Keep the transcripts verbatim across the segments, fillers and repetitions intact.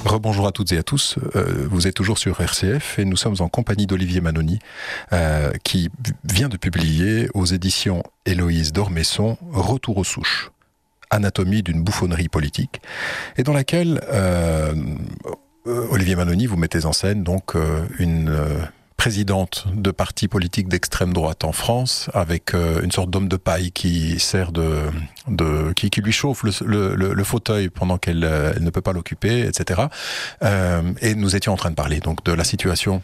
Rebonjour à toutes et à tous, euh, vous êtes toujours sur R C F et nous sommes en compagnie d'Olivier Manoni euh, qui vient de publier aux éditions Héloïse d'Ormesson « Retour aux souches, anatomie d'une bouffonnerie politique » et dans laquelle euh, Olivier Manoni, vous mettez en scène donc euh, une... Euh, présidente de parti politique d'extrême droite en France, avec euh, une sorte d'homme de paille qui sert de, de qui, qui lui chauffe le, le, le fauteuil pendant qu'elle euh, elle ne peut pas l'occuper, et cetera. Euh, et nous étions en train de parler donc de la situation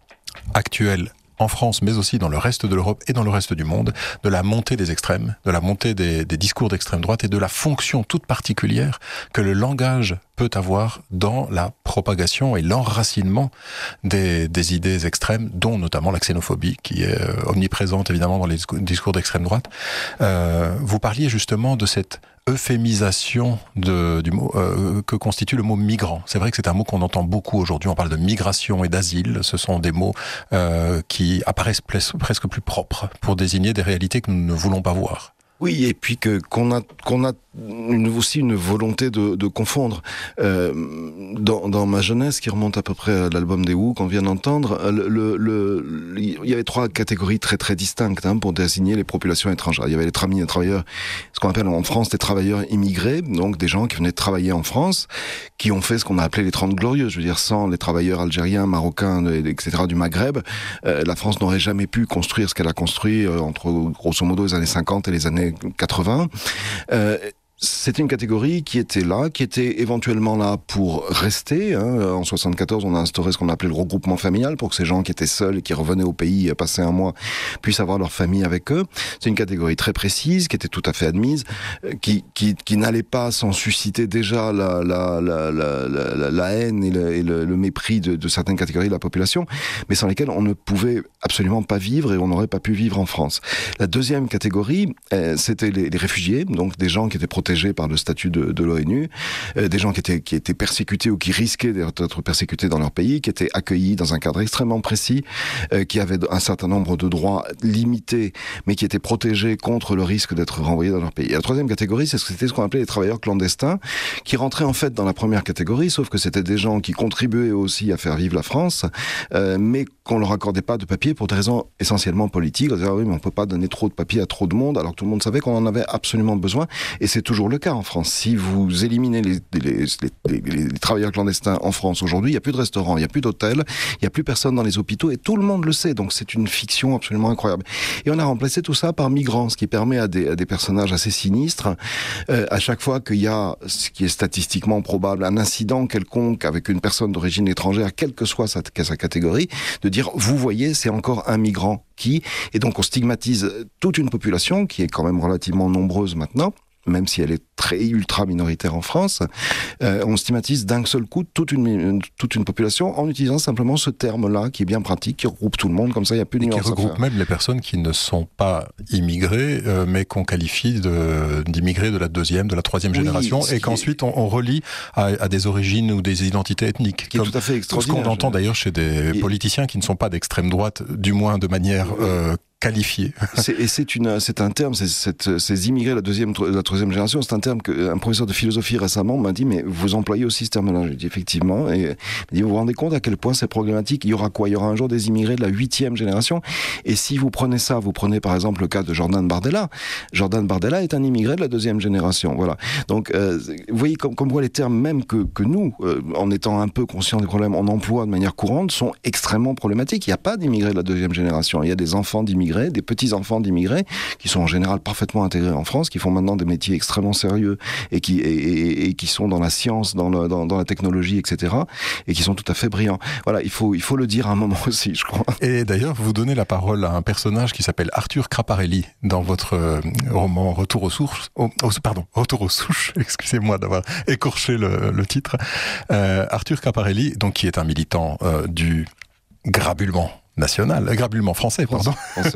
actuelle en France, mais aussi dans le reste de l'Europe et dans le reste du monde, de la montée des extrêmes, de la montée des, des discours d'extrême droite et de la fonction toute particulière que le langage peut avoir dans la propagation et l'enracinement des, des idées extrêmes, dont notamment la xénophobie, qui est euh, omniprésente évidemment dans les discours d'extrême droite. Euh, vous parliez justement de cette euphémisation de, du mot, euh, que constitue le mot migrant. C'est vrai que c'est un mot qu'on entend beaucoup aujourd'hui. On parle de migration et d'asile. Ce sont des mots euh, qui apparaissent presque plus propres pour désigner des réalités que nous ne voulons pas voir. Oui, et puis que qu'on a qu'on a une, aussi une volonté de, de confondre. Euh, dans, dans ma jeunesse, qui remonte à peu près à l'album des Who qu'on vient d'entendre, le, le, le, il y avait trois catégories très très distinctes hein, pour désigner les populations étrangères. Il y avait les tra- travailleurs, ce qu'on appelle en France des travailleurs immigrés, donc des gens qui venaient travailler en France, qui ont fait ce qu'on a appelé les Trente Glorieuses. Je veux dire, sans les travailleurs algériens, marocains, et cetera du Maghreb, euh, la France n'aurait jamais pu construire ce qu'elle a construit euh, entre grosso modo les années cinquante et les années quatre-vingts. Euh, C'était une catégorie qui était là, qui était éventuellement là pour rester. Hein. En soixante-quatorze, on a instauré ce qu'on appelait le regroupement familial pour que ces gens qui étaient seuls et qui revenaient au pays passer un mois puissent avoir leur famille avec eux. C'est une catégorie très précise, qui était tout à fait admise, qui, qui, qui n'allait pas sans susciter déjà la, la, la, la, la, la haine et, le, et le, le mépris de, de certaines catégories de la population, mais sans lesquelles on ne pouvait absolument pas vivre et on n'aurait pas pu vivre en France. La deuxième catégorie, euh, c'était les, les réfugiés, donc des gens qui étaient protégés par le statut de, de l'ONU, euh, des gens qui étaient, qui étaient persécutés ou qui risquaient d'être persécutés dans leur pays, qui étaient accueillis dans un cadre extrêmement précis, euh, qui avaient un certain nombre de droits limités, mais qui étaient protégés contre le risque d'être renvoyés dans leur pays. Et la troisième catégorie, c'est ce que c'était ce qu'on appelait les travailleurs clandestins, qui rentraient en fait dans la première catégorie, sauf que c'était des gens qui contribuaient aussi à faire vivre la France, euh, mais qu'on leur accordait pas de papier pour des raisons essentiellement politiques. On disait, ah oui, mais on peut pas donner trop de papier à trop de monde, alors que tout le monde savait qu'on en avait absolument besoin, et c'est toujours le cas en France. Si vous éliminez les, les, les, les, les travailleurs clandestins en France aujourd'hui, il n'y a plus de restaurants, il n'y a plus d'hôtels, il n'y a plus personne dans les hôpitaux et tout le monde le sait. Donc c'est une fiction absolument incroyable. Et on a remplacé tout ça par migrants, ce qui permet à des, à des personnages assez sinistres, euh, à chaque fois qu'il y a, ce qui est statistiquement probable, un incident quelconque avec une personne d'origine étrangère, quelle que soit sa, sa catégorie, de dire, vous voyez, c'est encore un migrant qui... Et donc on stigmatise toute une population qui est quand même relativement nombreuse maintenant, même si elle est très ultra minoritaire en France, euh, on stigmatise d'un seul coup toute une, toute une population en utilisant simplement ce terme-là qui est bien pratique, qui regroupe tout le monde, comme ça il n'y a plus de nuance. Et qui regroupe même les personnes qui ne sont pas immigrées, euh, mais qu'on qualifie de, d'immigrés de la deuxième, de la troisième oui, génération, et qu'ensuite est... on, on relie à, à des origines ou des identités ethniques. Qui est tout à fait extraordinaire. Ce qu'on entend d'ailleurs chez des et... politiciens qui ne sont pas d'extrême droite, du moins de manière... Euh, qualifié. C'est, et c'est une, c'est un terme, c'est, c'est, ces immigrés de la deuxième, de la troisième génération, c'est un terme que un professeur de philosophie récemment m'a dit, mais vous employez aussi ce terme-là. J'ai dit effectivement, et il m'a dit, vous vous rendez compte à quel point c'est problématique. Il y aura quoi? Il y aura un jour des immigrés de la huitième génération. Et si vous prenez ça, vous prenez par exemple le cas de Jordan Bardella. Jordan Bardella est un immigré de la deuxième génération. Voilà. Donc, euh, vous voyez comme, comme quoi les termes même que, que nous, euh, en étant un peu conscients des problèmes, on emploie de manière courante, sont extrêmement problématiques. Il n'y a pas d'immigrés de la deuxième génération. Il y a des enfants d'immigrés, des petits-enfants d'immigrés, qui sont en général parfaitement intégrés en France, qui font maintenant des métiers extrêmement sérieux et qui, et, et, et qui sont dans la science, dans, le, dans, dans la technologie, et cetera, et qui sont tout à fait brillants. Voilà, il faut, il faut le dire à un moment aussi, je crois. Et d'ailleurs, vous donnez la parole à un personnage qui s'appelle Arthur Craparelli dans votre euh, roman Retour aux sources, oh, oh, pardon, Retour aux souches, excusez-moi d'avoir écorché le, le titre. Euh, Arthur Craparelli, donc, qui est un militant euh, du grabulement national, euh, grabulement français, pardon. Français.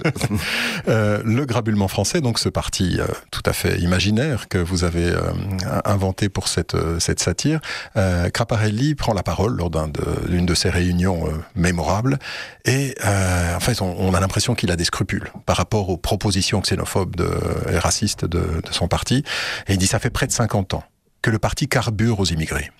euh, le grabulement français, donc ce parti euh, tout à fait imaginaire que vous avez euh, inventé pour cette, euh, cette satire. Euh, Craparelli prend la parole lors d'un de, d'une de ces réunions euh, mémorables et euh, en fait on, on a l'impression qu'il a des scrupules par rapport aux propositions xénophobes de, et racistes de, de son parti. Et il dit, ça fait près de cinquante ans que le parti carbure aux immigrés.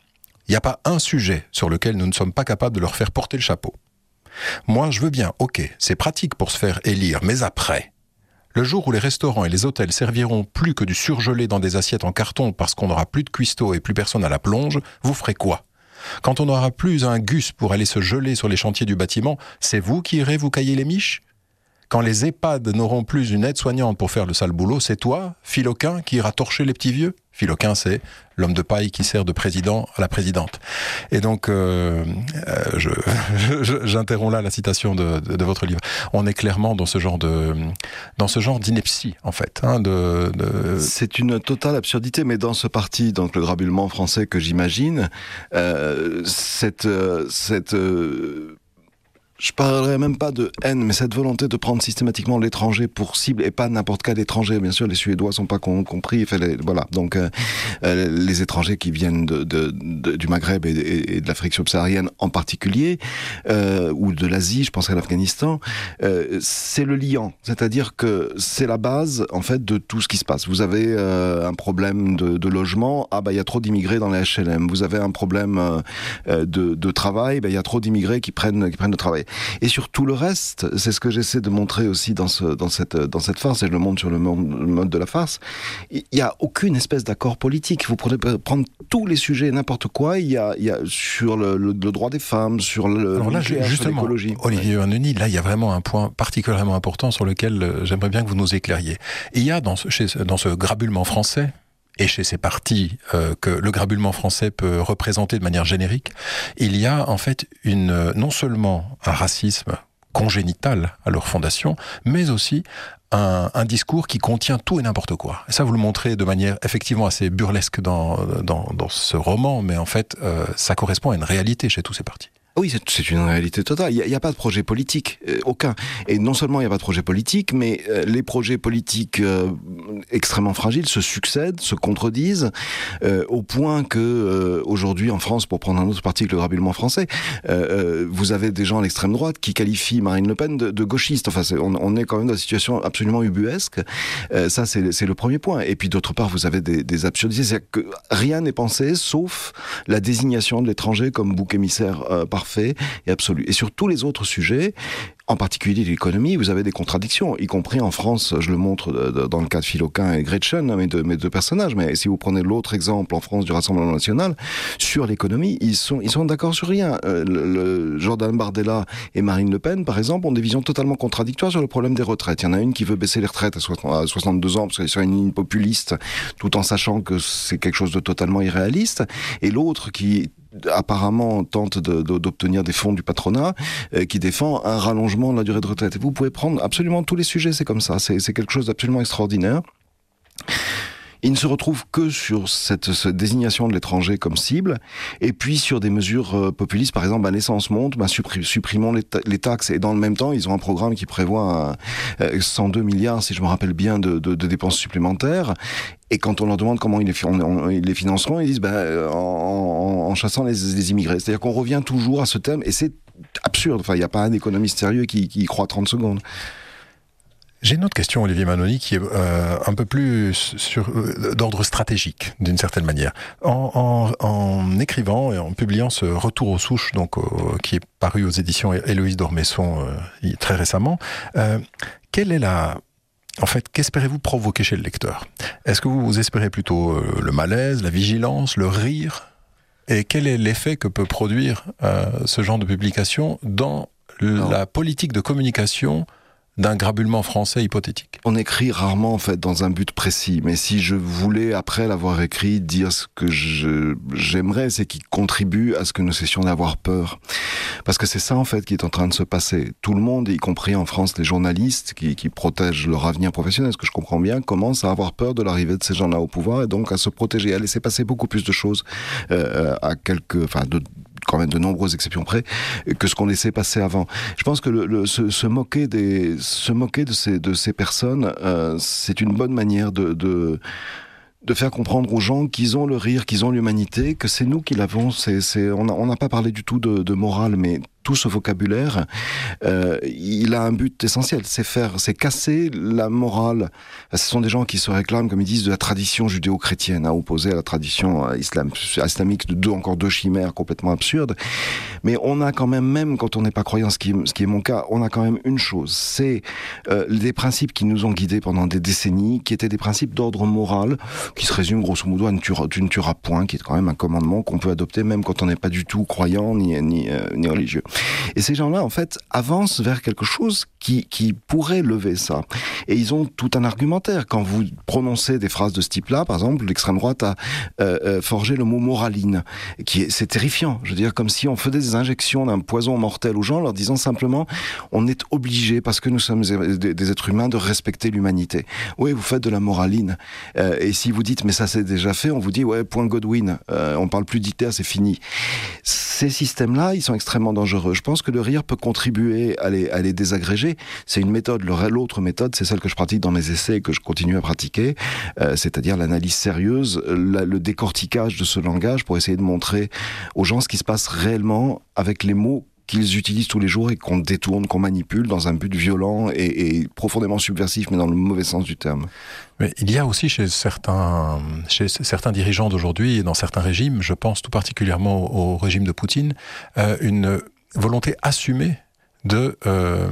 Il n'y a pas un sujet sur lequel nous ne sommes pas capables de leur faire porter le chapeau. Moi, je veux bien, ok, c'est pratique pour se faire élire, mais après, le jour où les restaurants et les hôtels serviront plus que du surgelé dans des assiettes en carton parce qu'on n'aura plus de cuistot et plus personne à la plonge, vous ferez quoi ? Quand on n'aura plus un gus pour aller se geler sur les chantiers du bâtiment, c'est vous qui irez vous cailler les miches ? Quand les EHPAD n'auront plus une aide-soignante pour faire le sale boulot, c'est toi, Philoquin, qui ira torcher les petits vieux ? Philoquin, c'est l'homme de paille qui sert de président à la présidente. Et donc, euh, euh, je, je, j'interromps là la citation de, de, de votre livre. On est clairement dans ce genre de, dans ce genre d'ineptie, en fait. Hein, de, de... C'est une totale absurdité, mais dans ce parti, donc le grabulement français que j'imagine, euh, cette, cette euh, je parlerai même pas de haine, mais cette volonté de prendre systématiquement l'étranger pour cible, et pas n'importe quel étranger. Bien sûr, les Suédois sont pas con, compris. Enfin, les, voilà. Donc, euh, euh, les étrangers qui viennent de, de, de, du Maghreb et, et, et de l'Afrique subsaharienne en particulier, euh, ou de l'Asie, je penserais à l'Afghanistan, euh, c'est le liant. C'est-à-dire que c'est la base, en fait, de tout ce qui se passe. Vous avez euh, un problème de, de logement, ah bah il y a trop d'immigrés dans les H L M. Vous avez un problème euh, de, de travail, bah il y a trop d'immigrés qui prennent, qui prennent le travail. Et sur tout le reste, c'est ce que j'essaie de montrer aussi dans, ce, dans, cette, dans cette farce, et je le montre sur le mode de la farce. Il n'y a aucune espèce d'accord politique. Vous prenez prendre tous les sujets, n'importe quoi, il y a, il y a sur le, le, le droit des femmes, sur le, Alors là, le justement, sur l'écologie. Olivier Mannoni, là, il y a vraiment un point particulièrement important sur lequel j'aimerais bien que vous nous éclairiez. Et il y a dans ce, chez, dans ce grabulement français, et chez ces partis euh, que le grabulement français peut représenter de manière générique, il y a en fait une, non seulement un racisme congénital à leur fondation, mais aussi un, un discours qui contient tout et n'importe quoi. Et ça, vous le montrez de manière effectivement assez burlesque dans, dans, dans ce roman, mais en fait, euh, ça correspond à une réalité chez tous ces partis. Oui, c'est, c'est une réalité totale. Il n'y a, a pas de projet politique, euh, aucun. Et non seulement il n'y a pas de projet politique, mais euh, les projets politiques euh, extrêmement fragiles se succèdent, se contredisent, euh, au point que euh, aujourd'hui en France, pour prendre un autre parti que le grabulement français, euh, euh, vous avez des gens à l'extrême droite qui qualifient Marine Le Pen de, de gauchiste. Enfin, c'est, on, on est quand même dans une situation absolument ubuesque. Euh, ça, c'est, c'est le premier point. Et puis d'autre part, vous avez des, des absurdités. C'est-à-dire que rien n'est pensé, sauf la désignation de l'étranger comme bouc émissaire euh, par fait et absolu. Et sur tous les autres sujets, en particulier l'économie, vous avez des contradictions, y compris en France, je le montre de, de, dans le cas de Philoquin et Gretchen, mes deux, mes deux personnages, mais si vous prenez l'autre exemple en France du Rassemblement National, sur l'économie, ils sont, ils sont d'accord sur rien. Euh, le, le Jordan Bardella et Marine Le Pen, par exemple, ont des visions totalement contradictoires sur le problème des retraites. Il y en a une qui veut baisser les retraites à soixante-deux ans, parce qu'elle est sur une ligne populiste, tout en sachant que c'est quelque chose de totalement irréaliste, et l'autre qui apparemment tente de, de, d'obtenir des fonds du patronat, euh, qui défend un rallongement de la durée de retraite. Et vous pouvez prendre absolument tous les sujets, c'est comme ça, c'est, c'est quelque chose d'absolument extraordinaire. Il ne se retrouve que sur cette, cette désignation de l'étranger comme cible, et puis sur des mesures euh, populistes, par exemple, bah, l'essence monte, bah, supprim, supprimons les, ta- les taxes, et dans le même temps, ils ont un programme qui prévoit un, euh, cent deux milliards, si je me rappelle bien, de, de, de dépenses supplémentaires. Et quand on leur demande comment ils les, on, on, ils les financeront, ils disent bah, en, en, en chassant les, les immigrés. C'est-à-dire qu'on revient toujours à ce thème, et c'est absurde. Enfin, il n'y a pas un économiste sérieux qui, qui y croit trente secondes. J'ai une autre question, Olivier Mannoni, qui est euh, un peu plus sur, euh, d'ordre stratégique, d'une certaine manière. En, en, en écrivant et en publiant ce Retour aux souches, donc, euh, qui est paru aux éditions Héloïse d'Ormesson euh, très récemment, euh, quelle est la... En fait, qu'espérez-vous provoquer chez le lecteur ? Est-ce que vous, vous espérez plutôt euh, le malaise, la vigilance, le rire ? Et quel est l'effet que peut produire euh, ce genre de publication dans non. la politique de communication d'un grabulement français hypothétique? On écrit rarement en fait dans un but précis, mais si je voulais après l'avoir écrit dire ce que je, j'aimerais, c'est qu'il contribue à ce que nous cessions d'avoir peur, parce que c'est ça en fait qui est en train de se passer. Tout le monde, y compris en France les journalistes qui, qui protègent leur avenir professionnel, ce que je comprends bien, commencent à avoir peur de l'arrivée de ces gens-là au pouvoir et donc à se protéger, à laisser passer beaucoup plus de choses euh, à quelques, enfin de quand même de nombreuses exceptions près, que ce qu'on laissait passer avant. Je pense que le, le, se, se moquer des, se moquer de ces, de ces personnes, euh, c'est une bonne manière de, de, de faire comprendre aux gens qu'ils ont le rire, qu'ils ont l'humanité, que c'est nous qui l'avons. C'est, c'est, on n'a on n'a pas parlé du tout de, de morale, mais tout ce vocabulaire, euh, il a un but essentiel, c'est faire, c'est casser la morale. Ce sont des gens qui se réclament, comme ils disent, de la tradition judéo-chrétienne, hein, opposée à la tradition euh, islam, islamique, de deux, encore deux chimères complètement absurdes. Mais on a quand même, même quand on n'est pas croyant, ce qui, est, ce qui est mon cas, on a quand même une chose, c'est euh, des principes qui nous ont guidés pendant des décennies, qui étaient des principes d'ordre moral, qui se résument grosso modo à ne tuera, tu ne tueras point, qui est quand même un commandement qu'on peut adopter même quand on n'est pas du tout croyant ni, ni, euh, ni religieux. Et ces gens-là, en fait, avancent vers quelque chose qui, qui pourrait lever ça. Et ils ont tout un argumentaire. Quand vous prononcez des phrases de ce type-là, par exemple, l'extrême droite a euh, euh, forgé le mot moraline, qui est, c'est terrifiant. Je veux dire, comme si on faisait des injections d'un poison mortel aux gens, leur disant simplement, on est obligé, parce que nous sommes des, des êtres humains, de respecter l'humanité. Oui, vous faites de la moraline. Euh, et si vous dites, mais ça c'est déjà fait, on vous dit, ouais, point Godwin, euh, on parle plus d'Hitler, c'est fini. Ces systèmes-là, ils sont extrêmement dangereux. Je pense que le rire peut contribuer à les, à les désagréger. C'est une méthode. L'autre méthode, c'est celle que je pratique dans mes essais et que je continue à pratiquer, euh, c'est-à-dire l'analyse sérieuse, la, le décortiquage de ce langage pour essayer de montrer aux gens ce qui se passe réellement avec les mots qu'ils utilisent tous les jours et qu'on détourne, qu'on manipule dans un but violent et, et profondément subversif, mais dans le mauvais sens du terme. Mais il y a aussi chez certains, chez certains dirigeants d'aujourd'hui et dans certains régimes, je pense tout particulièrement au, au régime de Poutine, euh, une volonté assumée de... Euh,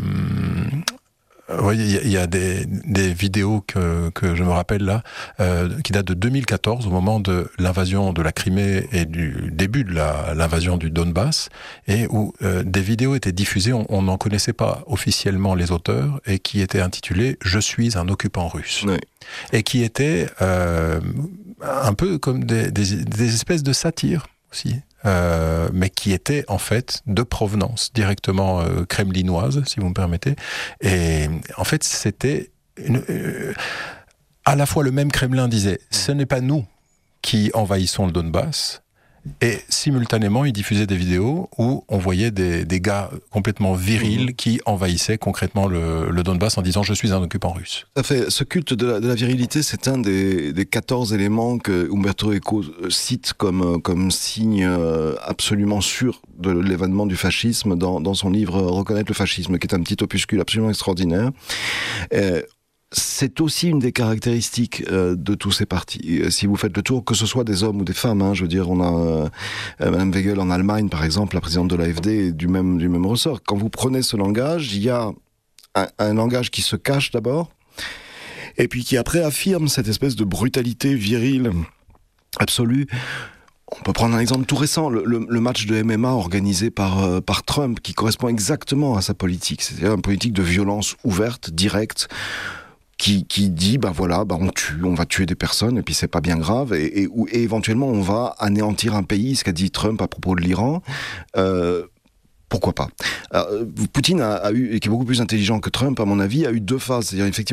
Oui, il y a des, des vidéos que, que je me rappelle là, euh, qui datent de deux mille quatorze, au moment de l'invasion de la Crimée et du début de la, l'invasion du Donbass, et où euh, des vidéos étaient diffusées, on n'en connaissait pas officiellement les auteurs, et qui étaient intitulées « Je suis un occupant russe oui. ». Et qui étaient euh, un peu comme des, des, des espèces de satires aussi. Euh, mais qui était en fait de provenance directement euh, kremlinoise, si vous me permettez. Et en fait, c'était une, euh, à la fois le même Kremlin disait « ce n'est pas nous qui envahissons le Donbass », et simultanément, il diffusait des vidéos où on voyait des, des gars complètement virils mmh. qui envahissaient concrètement le, le Donbass en disant « je suis un occupant russe ». Ça fait, ce culte de la, de la virilité, c'est un des, des quatorze éléments que Umberto Eco cite comme, comme signe absolument sûr de l'événement du fascisme dans, dans son livre « Reconnaître le fascisme », qui est un petit opuscule absolument extraordinaire. Euh, C'est aussi une des caractéristiques euh, de tous ces partis. Si vous faites le tour, que ce soit des hommes ou des femmes, hein, je veux dire, on a euh, Madame Weigel en Allemagne, par exemple, la présidente de l'A F D, du même du même ressort. Quand vous prenez ce langage, il y a un, un langage qui se cache d'abord, et puis qui après affirme cette espèce de brutalité virile absolue. On peut prendre un exemple tout récent, le, le, le match de M M A organisé par, euh, par Trump, qui correspond exactement à sa politique, c'est-à-dire une politique de violence ouverte, directe. Qui, qui dit, ben voilà, ben on tue, on va tuer des personnes, et puis c'est pas bien grave, et, et, et éventuellement on va anéantir un pays, ce qu'a dit Trump à propos de l'Iran. Euh, pourquoi pas. Alors, Poutine a, a eu, et qui est beaucoup plus intelligent que Trump, à mon avis, a eu deux phases. C'est-à-dire, effectivement,